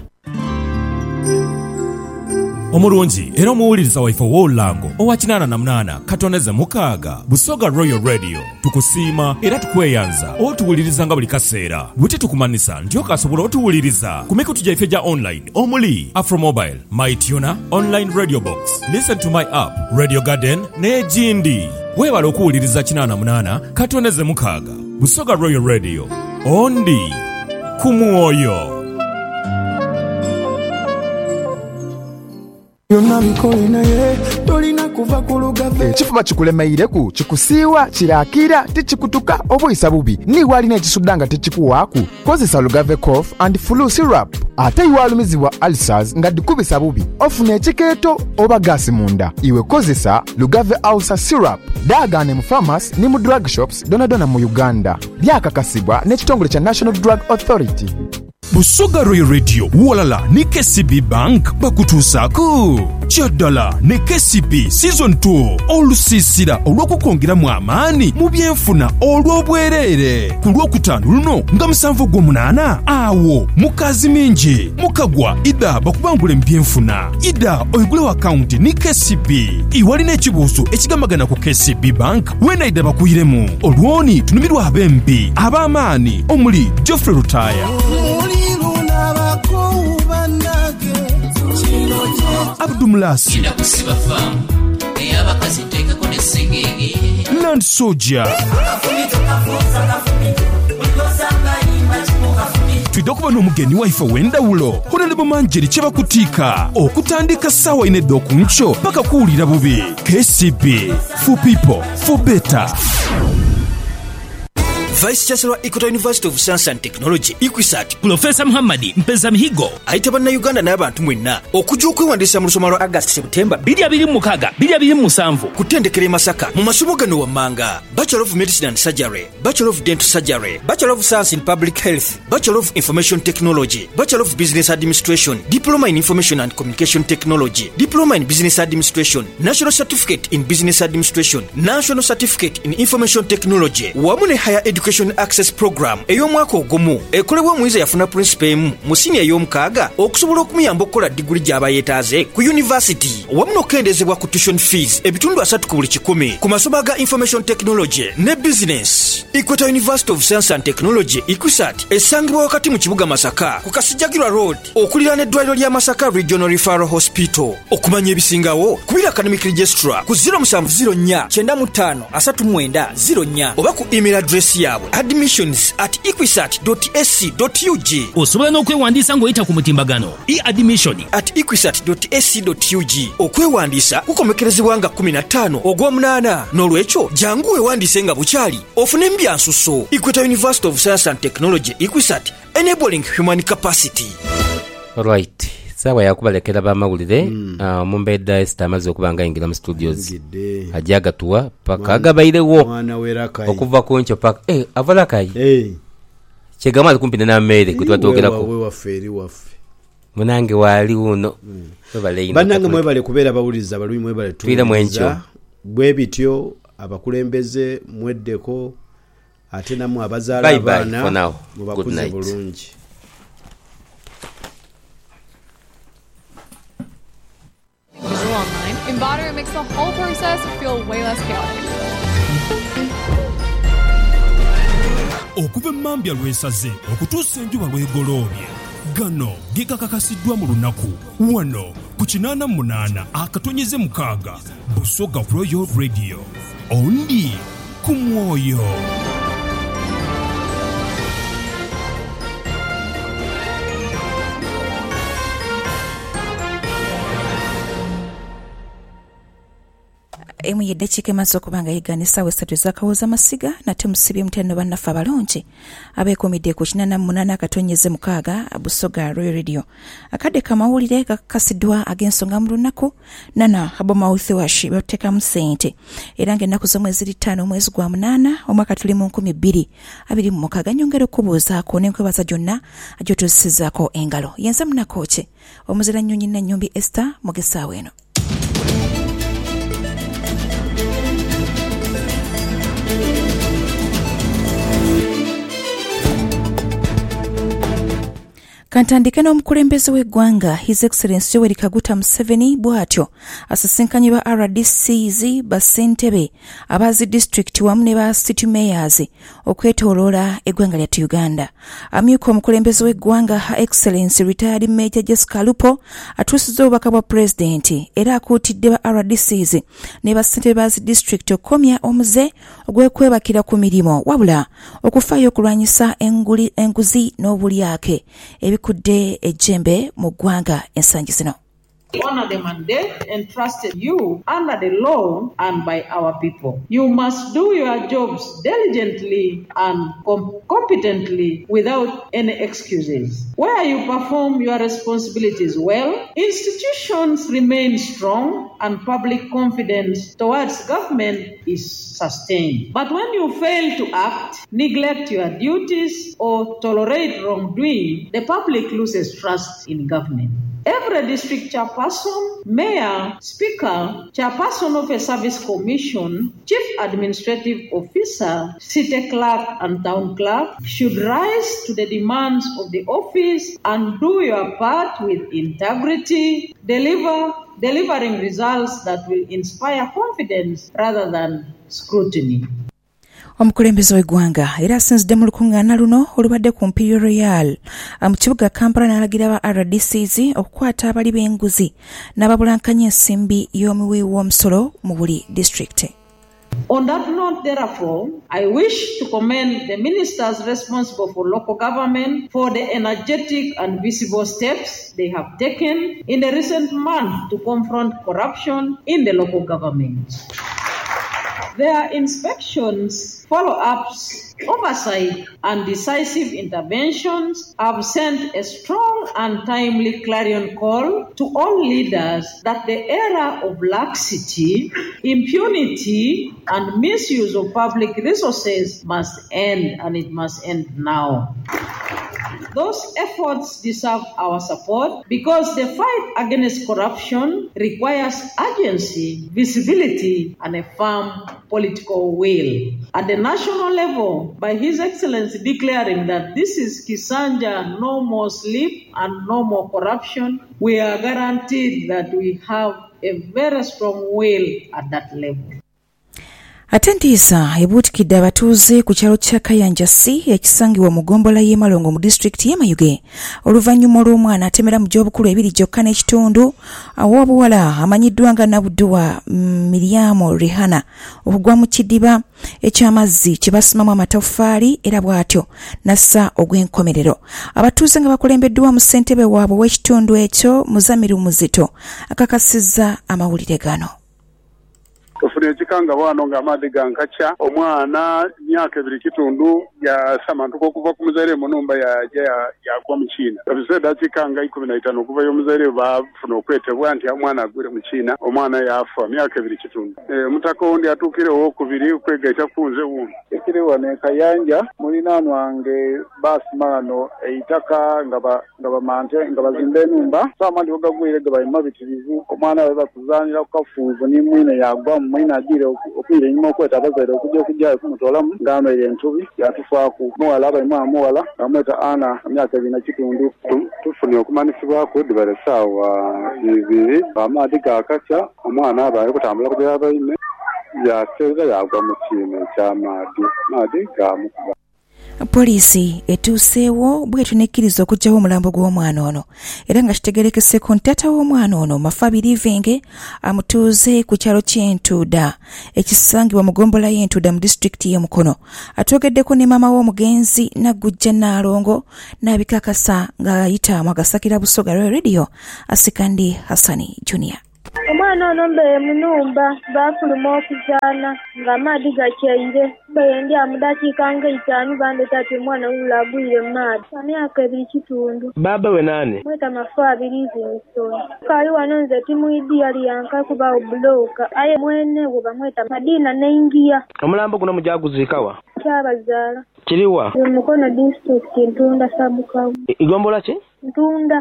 S7: Omulungi era omuwuliriza waife w'Olango owa 88 katoneze mukaaga Busoga Royal Radio tukusiima era tukweyanza otuwuliriza nga buli kaseera bwe tukumanisa nti okasobola otuwuliriza ku mikutu gyaffe gya online omuli Afromobile, MyTuner, Online Radio Box, Listen to My App, Radio Garden n'egindi. Weebala okuwuliriza 88 katoneze mukaaga Busoga Royal Radio ondi ku mwoyo.
S10: Ekifuba kikulemeireku kikusiiwa kirakira tikikutuka obuyisa bubi niwalina ekisudanga tekikuwaaku kozesa Lugave cough and flu syrup. Ate iwalumizibwa ulcers nga dikubisa bubi ofuna ekikeeto oba gasi munda iwe kozesa Lugave ulcer syrup. Daagane mu pharmacy ni mu drug shops donadona mu Uganda. Byakakasibwa n'ekitongole kya National Drug Authority.
S11: Busoga Royal Radio walala ne KCB Bank bakutuusaako. Kyaddala ne KCB Season 2 olusiisira olw'okukongeramu amaani mu byenfuna olw'obwereere ku Lwokutaano luno nga 7/8 awo mukazi mingi mukagwa ida bakubangula ebyenfuna ida oyigulewo akawunti ne KCB iwalina ekibuuzo ekigamagana ku KCB Bank wenaida bakuyiremu olwoni tunumirwa abembi ab'amaani omuli Geoffrey Rutaya Abdumulasi Land Soldier Tuidokuba n'omugeni waife w'endawulo Honorable Manjeri kye bakutiika okutandika ssaawa 4 okunkyo paka kuwulira bubi. KCB for people for better.
S9: Vice Chancellor Equator University of Science and Technology IQUISAT Professor Muhammad Mpeza Mihigo ayita bannayuganda n'abantu mwenna okujja okwewandiisa mu lusoma lwa August September 2026 2027 ku ttendekero e Masaka mu masomo gano wammanga: Bachelor of Medicine and Surgery, Bachelor of Dental Surgery, Bachelor of Science in Public Health, Bachelor of Information Technology, Bachelor of Business Administration, Diploma in Information and Communication Technology, Diploma in Business Administration, National Certificate in Business Administration, National Certificate in Information Technology wamu ne Higher Education Access Program ey'omwaka ogumu ekolebwa omuyizi yafuna principal emu mu senior y'omukaaga okusobola okumuyamba okukola diguli gy'aba yeetaaze ku university wamu n'okukendezebwa ku tuition fees ebitundu 3 ku buli 100 ku masomo ga Information Technology ne Business. Equator University of Science and Technology IQUISAT esangibwa wakati mu kibuga Masaka ku Kasijjagirwa Road okuliraana eddwaliro lya Masaka Regional Referral Hospital. Okumanya ebisingawo kubira academic registrar ku 0704953904 oba ku email address yaabwe admissions@equisat.ac.ug. Osobola n'okwewandiisa ng'oyita ku mutimbagano e-admission@equisat.ac.ug. okwewandiisa kukomekerezebwa nga 15 ogw'omunaana n'olwekyo jangu weewandiise nga bukyali ofune embyansuso. Equator University of Science and Technology IQUISAT enabling human capacity.
S1: Alright, sawa yakubalekera bamawulire Mumbedda Esther amaze okubanga ingira mu studios ajagatuwa paka agabairewo okuva ku nkyo paka avalakayi kyegama ali kumpi n'amere kutwatogerako
S2: wewe waferi wafe
S1: munange wali uno
S2: banange mwebale kubeera bawuliza balumi mwebale
S1: tuira mwencho
S2: bwe bityo abakulembeze mweddeko ate namwe abazaala abaana mubakuze bulungi.
S12: Online, Embodiment makes the whole process feel way less chaotic.
S11: Okuva Mambya lwesaze okutuusa enjuba lwegoloobye gano gikakakasiddwa mu lunaku wano ku 88 akatonyeze mukaaga Busoga Royal Radio ondi ku mwoyo.
S13: Emu yedechike maso kubanga yiganisa wesatu zakawoza masiga na temusibye mtendo bannafa balonje abekomide ku 88 akatonyeze mukaaga Busoga Royal Radio akade kamawulire gakasidwa agensonga mu lunaku nana abomawuthi washi bateka mu sente era ng'ennaku z'omwezi 5 omwezi gwa 8 omwaka tuli mu 2026 nyongero kubuuza ko n'enkwebaza gyonna ajotosizzaako engalo yenza munakoche omuzira nnyonyi na nyumbi Esther Mugesa weno. Kantandike n'omukulembeze w'eggwanga His Excellency Yoweri Kaguta Museveni bw'atyo asisinkanye ba RDCs ba ssentebe abazi district wamu ne ba city mayors okwetooloola eggwanga lya Uganda. Amyuka omukulembeze w'eggwanga Her Excellency Retired Major Jessica Lupo atuusizza obubaka bwa pulezidenti era akuutidde ba RDCs ne ba ssentebe bazi district okukomya omuze ogw'okwebakira ku mirimu wabula okufaayo okulwanyisa enguzi n'obulyake ebikudde ejjembe mu ggwanga ensangi zino.
S14: Honor the mandate entrusted you under the law and by our people. You must do your jobs diligently and competently without any excuses. Where you perform your responsibilities well, institutions remain strong and public confidence towards government is sustained. But when you fail to act, neglect your duties, or tolerate wrongdoing, the public loses trust in government. Every district chairperson, mayor, speaker, chairperson of a service commission, chief administrative officer, city clerk and town clerk should rise to the demands of the office and do your part with integrity, delivering results that will inspire confidence rather than scrutiny.
S13: Omukulembeze w'eggwanga era asinzidde mu lukungaana luno olubadde ku Imperial Royal mu kibuga Kampala n'alagira ba RDCs okukwata abali b'enguzi n'ababulankanya ensimbi y'omuwi w'omusolo mu buli district.
S14: On that note, therefore, I wish to commend the ministers responsible for local government for the energetic and visible steps they have taken in the recent months to confront corruption in the local government. Their inspections, follow-ups, oversight, and decisive interventions have sent a strong and timely clarion call to all leaders that the era of laxity, impunity, and misuse of public resources must end, and it must end now. Those efforts deserve our support because the fight against corruption requires urgency, visibility, and a firm political will. At the national level, by His Excellency declaring that this is Kisanja, no more sleep and no more corruption, we are guaranteed that we have a very strong will at that level.
S13: Atentiisa ebuutikidde abatuuze ku kyalo kya Kayanja C ekisangibwa mu gombola y'e Malongo mu district y'e Mayuge oluvannyuma olw'omwana atemera mu gy'obukulu 2 gyokka n'ekitundu aw'obuwala amanyiddwa nga Nabudduwa Miriam Rihana okugwa mu kidiba eky'amazzi kye basimamu amataffaali era bw'atyo nassa ogw'enkomerero. Abatuuze nga bakulembeddwa mu ssentebe waabwe w'ekitundu ekyo Muzamiru Muzito akakasizza amawulire gano.
S15: Tufune chikanga wano nga amadi gankacha omwana myaka 2 kitundu ya samantuko okuva ku muzaire mu numba ya kwa mchina kabiseda chikanga 15 okuva yo muzaire bafuna okwetebwa nti omwana agwire mu China omwana yafa myaka 2 kitundu mutako ndi atukire wo kubiri kwegaita kunze wuno ekire wane Kayanja muri nanu wange basimano eitaka ngaba mante ngaba zimbe numba samandi ogagwire gaba imabitirivu omwana baba kuzanira kukafunzo ni mwine yagwa mwina agire okwire nyuma kweta abazaire okujja kumutolamu ngano yentubi yatufaku muwala abaima muwala amweta ana myaka 2 kitundu tufune okumanisibwa ku dibale sawa ibiri amadi gakacha omwana abaye kutambula kujja abaime ya teza yagwa mu kintu kya madi gamukuba.
S13: poliisi etuuseewo bwetyo nekkiriza okuggyawo omulambo gw'omwana ono era nga kitegerekeseko nti taata w'omwana ono Mafabi Living amutuuze ku kyalo ky'Entuuda ekisangibwa mu ggombolola y'Entuuda mu disitulikiti y'e Mukono. Atwogeddeko ne maama w'omugenzi Nagujja Naalongo n'abikakasa ng'ayita mu Agasakira Busoga Radio Asikandi Hassani Junior.
S16: Omwana ono mbe munumba bafuluma okuzaana ng'amaadi gakyaire mbeyendi amudakiika ng'eitaano bandeta ati omwana wulula agwire mu maadi emyaka 2.5.
S17: Baba we nani?
S16: Mweta Mafabi Livingstone. Kali wano nze timwidi yali yanka kuba obuloka aye mwene we bamweta Madina n'Ingia.
S17: Omulambo guno mujaguziikawa?
S16: Kyabazaala.
S17: Kiriwa?
S16: Mukono district Ntunda Sabukawu.
S17: Igombola ki?
S16: Ntunda.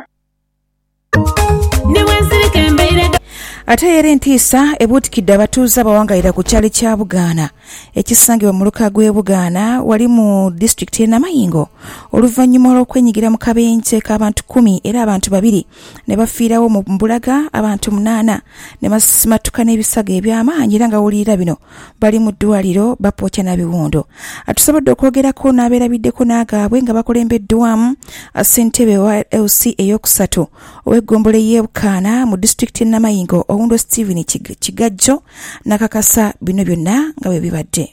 S13: Ate era entiisa ebuutikidde abatuuze abawangayira ku kyalo kya Bugaana ekisangibwa mu luka gw'e Bugaana wali mu disitulikiti y'e Namayingo oluvannyuma olw'okwenyigira mu kabenje k'abantu 10 era abantu 2 ne bafiirawo mu Mbulaga abantu 8 ne basimatuka n'ebisago eby'amaanyi era nga wulira bino bali mu ddwaliro bapookya na biwundo. Atusobodde okwogerako n'abeerabiddeko n'agaabwe nga bakulembeddwamu ssentebe wa LC eyokusatu ow'eggombole y'e Bukaana mu disitulikiti y'e Namayingo Owundo Steven Kigajjo nakakasa bino byonna nga bwe bibadde.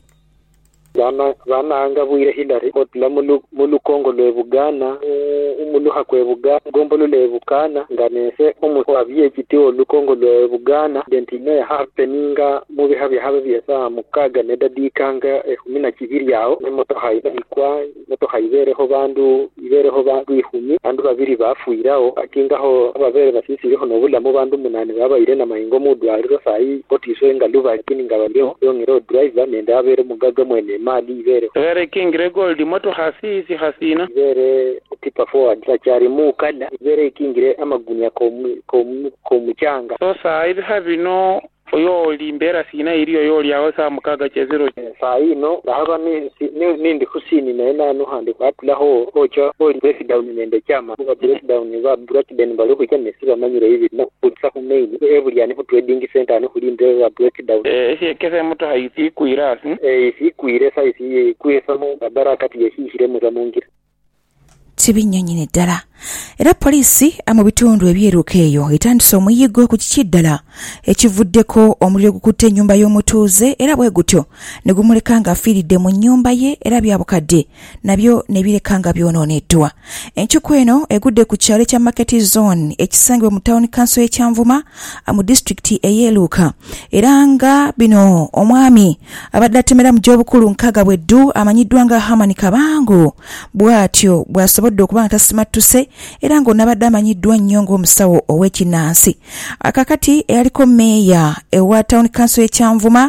S18: Bana bwire Hillary otula mulukongo lwe Bugana umuluha kwe Bugana gombolo lwe Bukana nganese omuntu abiye kitiwo lukongo lwe Bugana dentine happeninga mubi habe byasa mukaga nedadikanga 12 yawo nemoto haida ikwa moto haibereho bandu ihumi andu babiri bafuirawo akingaho ababere basisiriho nobulamu bandu 8 babaire na mayingo mudwaliro sai kotiso ngaluba kininga babyo yongero driver nenda abere mugaga mwene mali ibere
S19: ere kingre gold moto hasisi hasina
S18: ibere tipa forward cyari mu kada ibere kingre amagunya ko muchanga
S19: so sai habino oyo limbera sina iriyo yo lyawo sa mukaga chezero
S18: sai no bahaba nindi kusini na no hande kwatulaho ocho oli breakdown nende chama kuba breakdown ba breakdown balo ko cyane siba manyire hivi no kutsa ku mail every yani ku trading center no kulinde wa breakdown
S19: kese moto haisi kuira
S18: isi kuire sai isi kuesa mu baraka tiyashishire mu zamungira
S13: tibinyonyine ddala era poliisi mu bitundu ebyeruka eyo etandise omuyiggo ku kikiddala ekivuddeko omuliro gukutte ennyumba y'omutuuze era bwe gutyo ne gumuleka ng'afiiridde mu nnyumba ye era byabukadde nabyo ne bireka nga byonooneddwa. Enkyuku eno egudde ku kyalo kya Market Zone ekisangibwa mu Town Council y'Ekyanvuma mu disitulikiti ey'Eluuka era nga bino omwami abadde atemera mu gy'obukulu nkaaga bweddu amanyiddwa nga Hamani Kabango bw'atyo bw'asobodde okuba nga tasimattuse era ng'onabadde amanyiddwa nnyo ng'omusawo ow'ekinnansi. Akakati eyaliko meeya ewa Town Council y'Ekyanvuma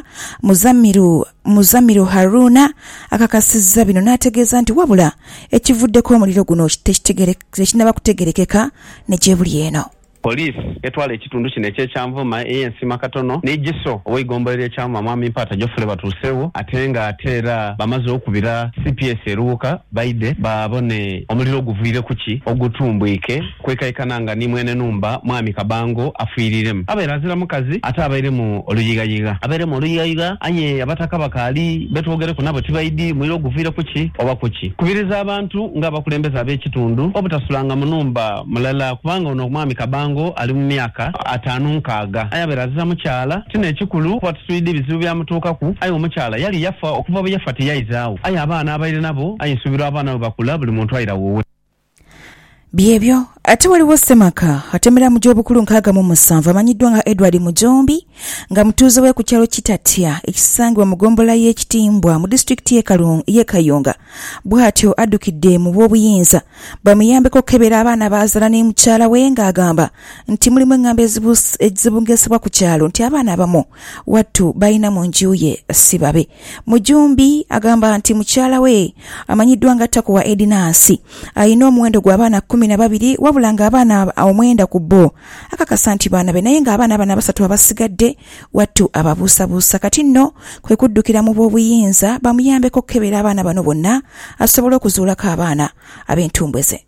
S13: Muzamiru Haruna akakasizza bino n'ategeeza nti wabula ekivuddeko omuliro guno tekinaba kutegerekeka ne gye buli eno.
S20: Police etwala ekitundu kino eky'Ekyanvuma ey'ensima katono n'egiso ow'eggombolola y'Ekyanvuma mwami Mpata Jofule batuuseewo ate nga ateera bamaze okubira CPS eruuka baide babone omuliro guviire kuki ogutumbwike kwekayikana nga ni mwene numba mwami Kabango afiiriremu abeera azira mukazi ate abaire mu oluyigayiga aye abataka bakaali betwogereko nabo tibaidi muliro guviire kuki oba kuki kubiriza abantu ng'abakulembeze ab'ekitundu obutasulanga mu numba mulala kubanga ono mwami Kabango ali mu myaka 5 ayabeera aziza mukyala kino ekikulu kwatusuidde ebizibu byamutuukaku aye omukyala yali yafa okuva bwe yafa teyayizaawo aye abaana abaire nabo ayisubirwa abaana bwe bakula buli muntu ayira wowe
S13: byebyo. Ate waliwo Semaka atemera mu gy'obukulu 67 amanyiddwa nga Edward Mujombi nga mutuuze we ku kyalo Kitatya ekisangibwa mu ggombolola y'Ekitimbwa mu disitulikiti y'e Kayunga bw'atyo addukidde mu bw'obuyinza bamuyambeko okukebera abaana baazala ne mukyala we ng'agamba nti mulimu engamba ezibungesebwa ku kyalo nti abaana abamu wattu balina mu nju ye si babe. Mujombi agamba nti mukyala we amanyiddwa nga Takuwa Edinansi alina omuwendo gw'abaana 12 wabula ng'abaana 9 ku bo akakasa nti baana be naye ng'abaana bana 3 abasigadde wattu ababuusabuusa kati nno kwe kuddukira mu bw'obuyinza bamuyambeko okukebera abaana bano bonna asobole okuzuulako abaana ab'entumbwe ze.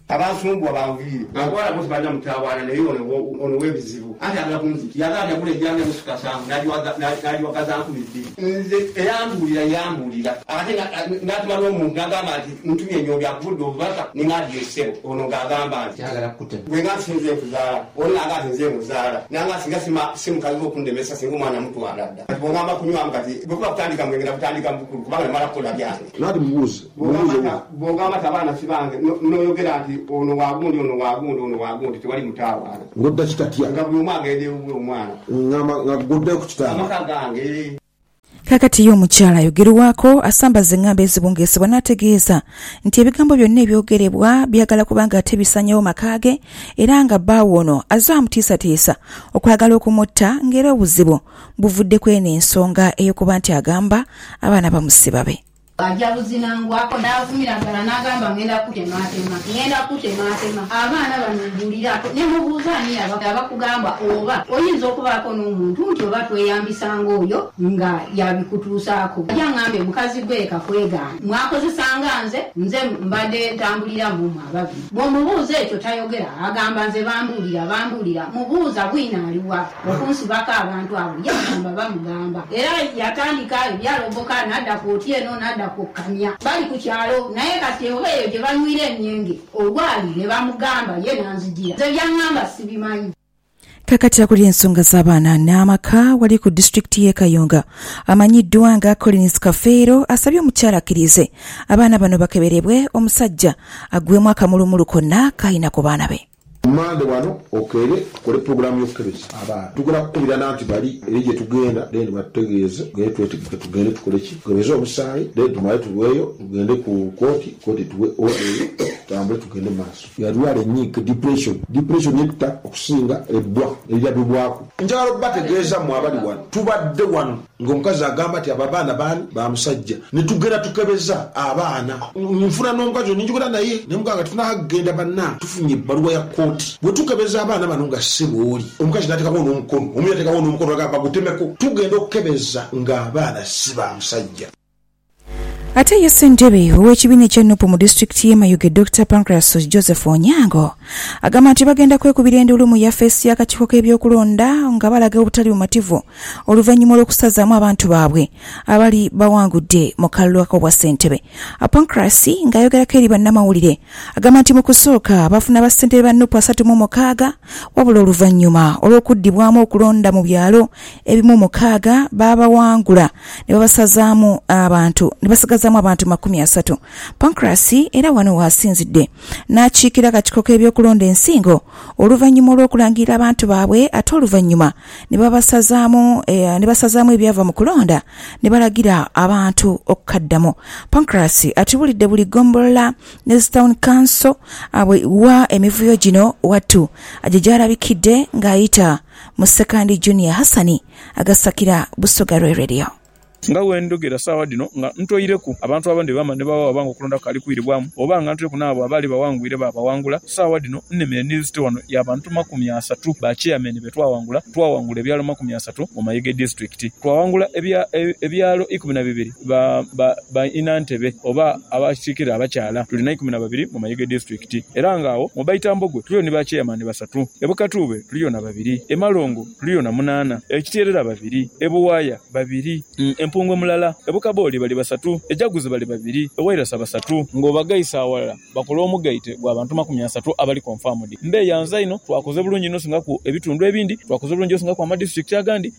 S21: abasumbwa banvire nakola kuti banja mutawana naye ono webizibu ati agala kumuziki yagala kule janja musuka sangu nali wakaza nkubidi nze yambulira ate natuma n'omuntu agamba ati ntumye enyombya akuvudde obubaka ningadde essebo ono ng'agamba nti bwe nga sinze kuzaala olina agati nze muzaala nanga singa simukazi okundemesa singa omwana mutwala dda kati bwongamba kunywamu kati bwekuba kutandika mwengera kutandika mukulu kubanga nemala kukola byange
S22: nati mubuuze
S21: bwongamba ti abaana sibange noyogera nti ono wagundi tewali mutawaana
S22: ngodda kitatya
S21: nga buli omu agende omwana
S22: nga godda ku kitanda
S21: amaka gange.
S13: Kakati y'omukyala ayogerwako asambaza engamba ezibungesebwa n'ategeeza nti ebigambo byonna ebyogerebwa byagala kubanga ate bisanyawo makaage era nga bbaawo ono azze amutiisatiisa okwagala okumutta ng'era obuzibu buvuddeko eno ensonga ey'okuba nti agamba abaana bamusiba be.
S23: Ajja buzinangwako n'avumira ddala n'agamba ngenda kutemaatema abaana banyumbulira ne mubuuza ani abakugamba oba oyinza okubaako n'omuntu nti oba tweyambisanga oyo nga yabikutuusaako ajja ngambe mukazi gwe kakwegaana mwakozesanga nze mbadde ntambulira mumu ababiri bw'omubuuza ekyo tayogera agamba nze bambuulira mubuuza bwina aliwa okunsibako abantu abo yagamba bamugamba era yatandika ebyaloboka n'adda kooti eno n'adda kukamya bali ku kyalo naye kati oba eyo gye banywira emyenge olwali ne bamugamba ye nanzigira nze byaŋŋamba sibimanyi.
S13: Kakati akuli ensonga z'abaana n'amaka wali ku disitulikiti y'e Kayunga amanyiddwa nga Collins Kafeero asabye omukyala akkirize abaana bano bakeberebwe omusajja aggwemu akamulumulu konna kayina ku baana be.
S22: Mande wano okere tukole programu y'okukebeza abaana tugenda kukubirana nti bali eri gye tugenda then batutegeeze gye twetegeke tugende tukole ki tukebeze omusaayi then tumale tuweeyo tugende ku kooti tuwe order tambule tugende maaso yalwala enyiike depression yetta okusinga ebbwa eryabibwako njagala okubategeeza mu abali wano tubadde wano ng'omukazi agamba nti ababaana baani bamusajja ne tugenda tukebeza abaana nfuna n'omukazi ninjogera naye ne muganga tunagenda banna tufunye ebbaluwa ya kooti bwe tukebeza abaana bano nga ssebo oli omukazi n'ateekako n'omukono omu yateekako n'omukono agamba gutemeko tugenda okukebeza ng'abaana si bamusajja.
S13: Ate ye ssentebe ow'ekibiina ekya mu disitulikiti y'e Mayuge Dr. Pancras Joseph Onyango agamba nti bagenda kwekubira enduulu mu yafeesi y'akakiiko k'ebyokulonda nga balaga obutali bumativu oluvannyuma olw'okusazaamu abantu baabwe abali bawangudde mu kalulu ak'obwa ssentebe. Pancras ng'ayogerako eri bannamawulire agamba nti mu kusooka bafuna bassentebe ba NUP 36 wabula oluvannyuma olw'okuddibwamu okulonda mu byalo ebimu 6 baabawangula ne babasazaamu abantu abantu 30. Pancras era wano waasinzidde n'akiikira akakiiko k'ebyokulonda ensingo oluvannyuma olw'okulangira abantu baabwe ate oluvannyuma ne basazaamu ebyava mu kulonda ne balagira abantu okukaddamu. Pancras atubulidde buli gombolola ne Town Council wa emivuyo gino wattu agye gyalabikidde ng'ayita mu Sekandi Junior Hassani agasakira Busoga Radio.
S24: nga wendogera saawa dino nga ntoyireku abantu abandi bama ne bawa wabanga okulonda kali kwiribwamu oba nga ntoyireku n'abo abali bawangwire babawangula saawa dino nnemere nizite wano y'abantu 30 ba chairman be twawangula ebyalo 30 mu Mayuge district twawangula ebyalo 12 ba Inantebe oba abakiikira abakyala tulina 12 mu Mayuge district era ngaawo mu Baitambogo tuliyo ne ba chairman 3 ebukatube tuliyo na 2 emalongo tuliyo na 8 ekiterera 2 ebuwaya 2 empungwe mulala ebukaboli bali 3 ejaguzi bali 2 ewairasa 3 ng'obagayisa awalala bakola omugayite gw'abantu 30 abali confirmed mbe yanza ino twakoze bulungi no singa ku ebitundu ebindi twakoze bulungi no singa ku ama district agandi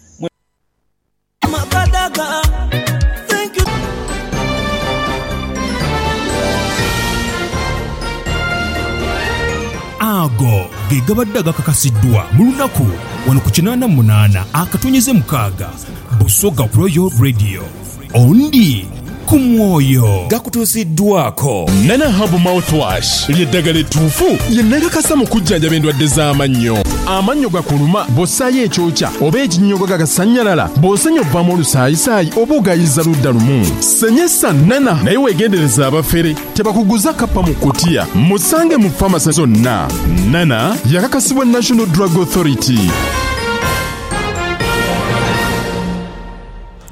S11: ago ge gabadde gakakasiddwa mu lunaku wano ku 88 akatonyeze mukaaga Busoga Royal Radio ondi ku mwoyo
S25: gakutuusiddwako Nana Herbal Mouthwash ly'eddagala ettuufu lyennagakasa mu kujjanjaba endwadde z'amannyo. Amannyo gakuluma bw'ossaayo ekyokya oba ekinnyogo gagasanyalala bw'osenya ovaamu olusaayisaayi oba ogayiza ludda lumu. Senyesa Nana naye weegendereza abafere tebakuguza kappa mu kutiya musange mu famasi zonna. Nana yakakasibwa National Drug Authority.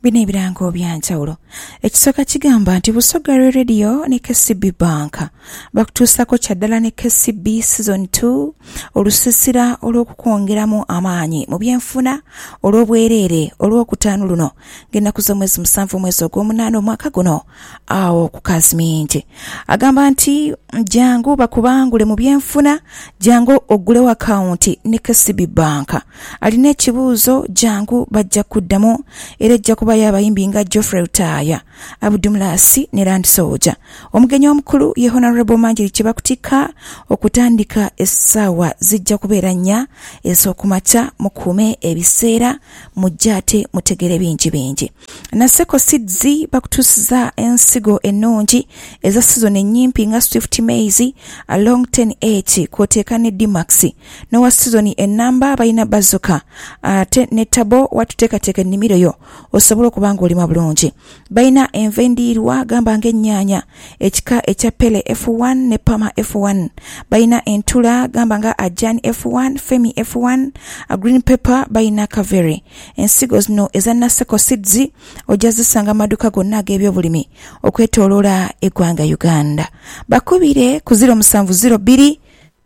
S13: bino ebirango byanjawulo. Ekisooka kigamba nti Busoga Radio ne KCB Bank bakutuusako kyaddala ne KCB Season 2 olusiisira olw'okukwongeramu amaanyi mu byenfuna olw'obwereere olw'okutaano luno ng'ennaku z'omwezi 7 mwezi ogw'omunaana omwaka guno awo ku Kazimingi. Agamba nti jangu bakubangule mu byenfuna, jangu oggulewo akawunti ne KCB Bank. Alina ekibuuzo jangu bajja kuddamu era ejja kubayo abayimbi nga Geoffrey Rutaya, Abdumlasi ne Land Soldier. Omugenyi omukulu ye Honorable Manjiri Kibakutika okutandika essaawa zijja kubeera 4 ez'okumakya. Mukuume ebiseera mujja ate mutegere bingi. Naseko Seeds bakutuusiza ensigo ennungi eza season ennyimpi nga Swift Maize along 10H kwoteeka ne D-Max nowa season ennamba balina Bazoka ate ne Tabo watuteekateeka ennimiro yo osobola okuba ng'olima bulungi. Balina envendiirwa gamba ng'ennyaanya ekika ekya Pele F1 ne Pama F1. Balina entula gamba nga Ajani F1, Femi F1, Green Pepper balina Kaveri. Ensigo zino eza Naseko Seeds ojja zisanga amaduuka gonna ag'ebyobulimi okwetooloola eggwanga Uganda. Bakubire ku 0702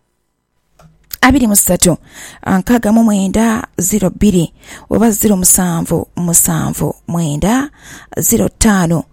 S13: 23 6902 oba 0779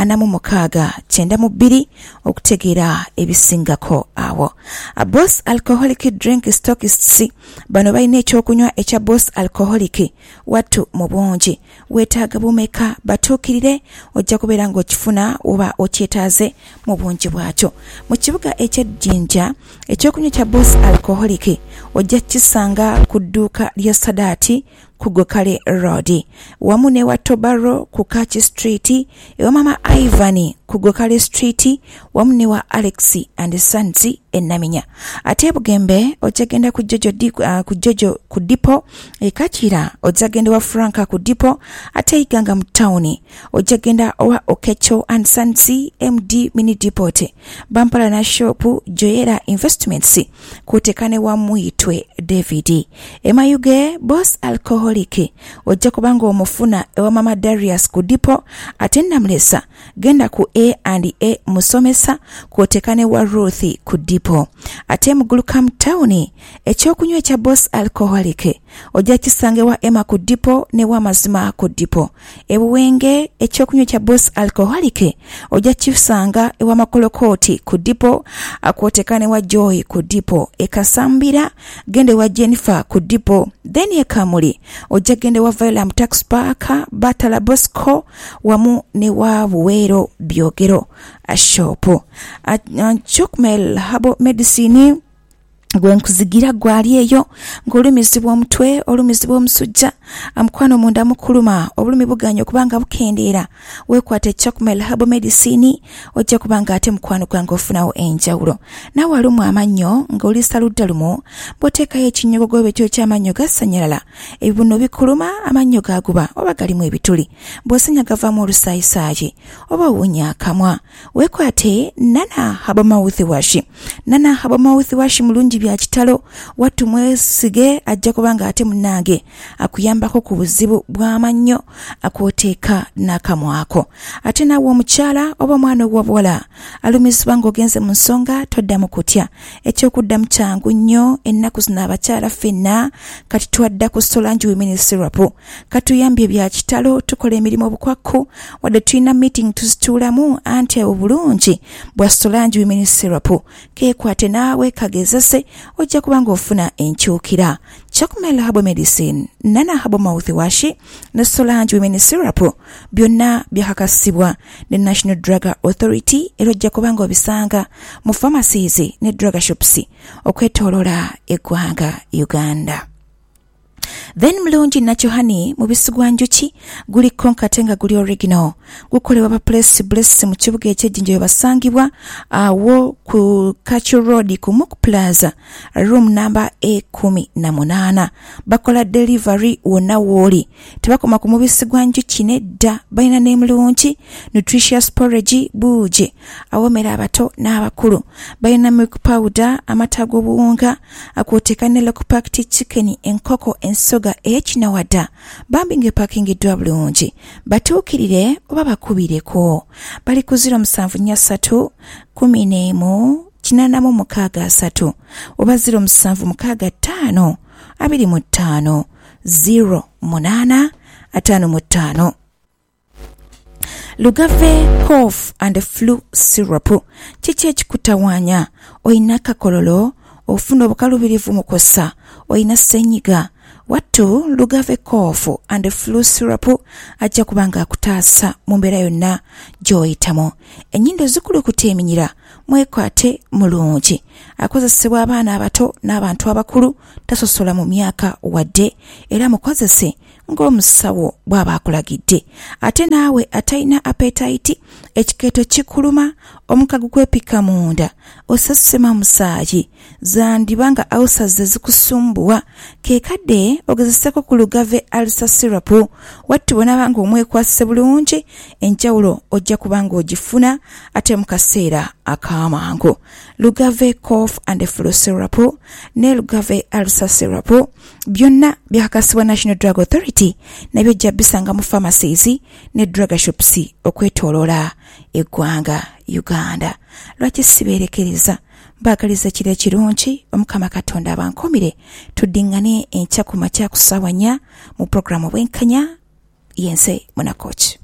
S13: 05 okutegeera ebisingako awo. Boss Alcoholic Drink Stockists bano balina ekyokunywa ekya Boss Alcoholic wattu mu bungi. Weetaaga bumeka batuukirire ojja kubeera ng'okifuna oba okyetaaze mu bungi bwakyo. Mu kibuga eky'Ejjinja ekyokunywa kya Boss Alcoholic ojja kisanga ku dduuka lya Sadaati ku Gokale Road wamu ne wa Tobaro ku Kachi Street ewa Mama Ivan ku Gokale Street wamu ne wa Alex and Sons Ennaminya. Ate Bugembe ojagenda ku Jojo ku Dipo Kachira ojagenda wa Franka ku Dipo ate Iganga mu town ojagenda wa Okecho and Sons MD Mini Depot Bampala na shop Joyera Investments kutekane wa Muitwe David Emayuge Boss Alcoholic ojja kubanga omufuna ewa Mama Darius ku Dipo ate Namlesa genda ku A&A Musomesa kutekane wa Ruth ku Dipo ate Mugulukam town ekyokunywa ekya Boss Alcoholic ojja kisange wa Emma ku Dipo ne wa Mazima ku Dipo. Ebuwenge ekyokunywa kya Boss Alcoholic ojja kisanga ewa Makolokoti ku Dipo akwotekane wa Joy ku Dipo. Ekasambira gende wa Jennifer ku Dipo. Then Ekamuli ojja gende wa Viola Tax Park Batala Bosco wamu ne wa Buwero Byogero ashopo. Chokmel Habo Medicine gwenkuzigira gwali eyo ng'olumizibwa omutwe olumizibwa omusujja amukwano munda mukuluma obulumi buganya okubanga bukendeera weekwate Chokmel Herbal Medicine ojja kubanga ate mukwano gwange ofunawo enjawulo. Naawe alumu amannyo ng'olisa ludda lumu bw'oteekayo ekinyogogo ekyo ky'amannyo gasanyalala ebibuno bikuluma amannyo gaguba oba galimu ebituli bw'osenya gavaamu olusaayisaayi oba owunya akamwa weekwate Nana Herbal Mouthwash. Nana Herbal Mouthwash mulungi bya kitalo wattu mwesige ajja kubanga ate munnange akuyambako ku buzibu bw'amannyo akwoteeka n'akamwako. Ate naawe omukyala oba omwana ow'obuwala alumizibwa ng'ogenze mu nsonga toddamu kutya ekyokuddamu kyangu nnyo. Ennaku zino abakyala ffenna kati twadda ku Solange Women Syrup katuyambye bya kitalo tukola emirimu obukwakku wadde tulina meeting tuzituulamu anti obulungi bwa Solange Women Syrup keekwate naawe kagezese ojja kubanga ofuna enkyukira. Chokmel Herbal Medicine, Nana Herbal Mouthwash ne Solange Women Syrup byonna byakakasibwa ne National Drug Authority era ojja kubanga obisanga mu pharmacies ne drug shops okwetooloola eggwanga Uganda. Then mulungi nachohani mubisigwa njuki guliko nkate nga guli original gukolebwa ba Place Bless mu kibuga eky'Ejjinja basangibwa awo ku Kachu Road ku Muku Plaza room number A18 bakola delivery wonna woli tebakoma ku mubisigwa njuki nedda balina ne mulungi nutritious porridge buje awomera abato n'abakulu balina milk powder amata g'obuwunga akwotekane lock packed chicken enkoko ensoga ga ekinawadda bambi ng'epakingiddwa bulungi batuukirire oba bakubireko. Bali ku 0743 11 863 oba 0765 25 0855. Lugave cough and flu syrup kiki ekikutawaanya? Oyina kakololo, ofuna obukalubirivu mu kossa, oyina ssenyiga. Wattu Lugave cough and flu syrup ajja kubanga akutaasa mu mbeera yonna gy'oyitamu. Ennyindo zikulukuta eminyira, mwekwate mulungi. Akozesebwa abaana abato n'abantu abakulu, tasosola mu myaka wadde, era mukozese ng'omusawo bw'aba akulagidde. Ate naawe atalina appetite, ekikeeto kikuluma, omukago gwepika munda, osasema musaayi, zandibanga ulcers zikusumbuwa, keekadde ogezeseko ku Lugave ulcer syrup. Wattu bw'onaabanga omwekwase bulungi, enjawulo ojja kubanga ogifuna ate mu kaseera ak'amangu. Lugave cough and flu syrup ne Lugave ulcer syrup byonna byakakasibwa National Drug Authority, nabyo ojja bisanga mu pharmacies ne drug shops okwetooloola eggwanga Uganda. Lwaki sibeerekereza? Mbagaliza kire kirungi, Omukama Katonda abankomire, tuddingane enkya ku makya ku ssaawa 4 mu programu bwenkanya yense Munakoki.